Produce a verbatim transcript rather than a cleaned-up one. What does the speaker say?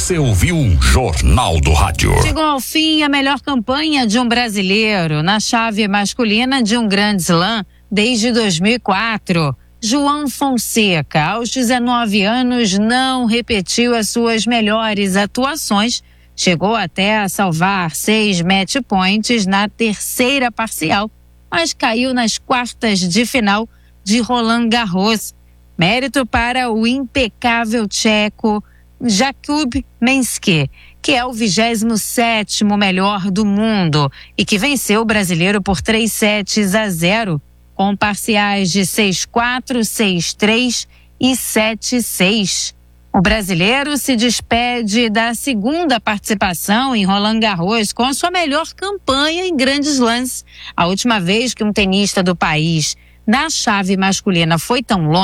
Você ouviu Jornal do Rádio. Chegou ao fim a melhor campanha de um brasileiro na chave masculina de um Grand Slam desde dois mil e quatro. João Fonseca, aos dezenove anos, não repetiu as suas melhores atuações. Chegou até a salvar seis match points na terceira parcial, mas caiu nas quartas de final de Roland Garros. Mérito para o impecável tcheco Jakub Mensky, que é o vigésimo sétimo melhor do mundo e que venceu o brasileiro por três sets a zero, com parciais de seis a quatro, seis a três e sete a seis. O brasileiro se despede da segunda participação em Roland Garros com a sua melhor campanha em grandes lances. A última vez que um tenista do país na chave masculina foi tão longe